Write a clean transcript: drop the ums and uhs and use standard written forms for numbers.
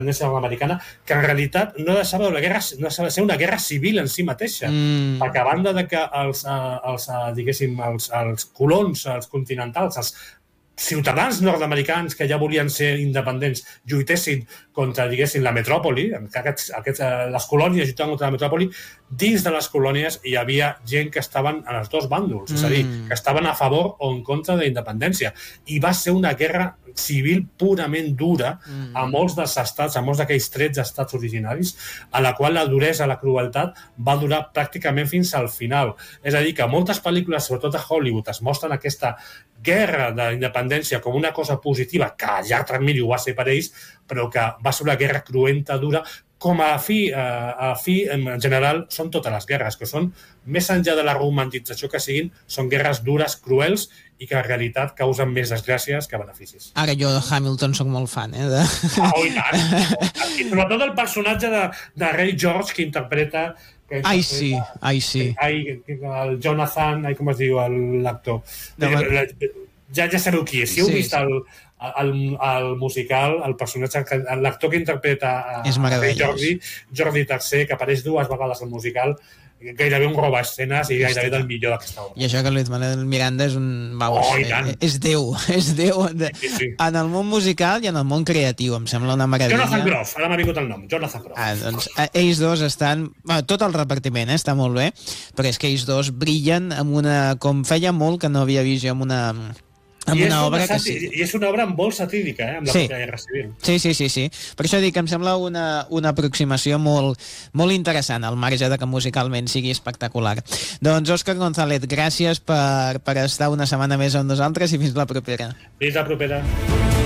nord-americana, que en realitat no deixava de ser una guerra civil en si mateixa, perquè a banda de que els colons, els continentals, els ciutadans nord-americans que ja volien ser independents lluitessin contra, diguéssim, la metròpoli, les colònies lluitaven contra la metròpoli, dins de les colònies hi havia gent que estaven en els dos bàndols, és a dir, que estaven a favor o en contra de la independència. I va ser una guerra civil purament dura a molts dels estats, a molts d'aquells 13 estats originaris, a la qual la duresa, la crueltat, va durar pràcticament fins al final. És a dir, que moltes pel·lícules, sobretot a Hollywood, es mostren aquesta guerra de la independència com una cosa positiva, que a llarg termini ho va ser per ells, però que va ser una guerra cruenta, dura, com a fi, en general, són totes les guerres, que són, més enllà de la romantització que siguin, són guerres dures, cruels, i que en realitat causen més desgràcies que beneficis. Ara jo de Hamilton soc molt fan, i tant! I sobretot el personatge de Ray George, que interpreta... Ai, sí. El Jonathan, com es diu l'actor? Ja sabeu qui és. Si heu vist el musical, el personatge, l'actor que interpreta Jordi III, que apareix 2 vegades al musical, gairebé un roba escenes i gairebé del millor d'aquesta obra. I això que Lin-Manuel Miranda és un... és Déu, en el món musical i en el món creatiu, em sembla una meravella. Jonathan Groff, ara m'ha vingut el nom, Jonathan Groff. Doncs ells dos estan... Tot el repartiment està molt bé, però és que ells dos brillen amb una... com feia molt que no havia vist jo amb una obra que sí. I és una obra molt satírica, amb la pròpia guerra civil. Sí. Per això dic que em sembla una aproximació molt interessant, al marge de que musicalment sigui espectacular. Doncs Òscar González, gràcies per estar una setmana més amb nosaltres i fins la propera. Fins la propera.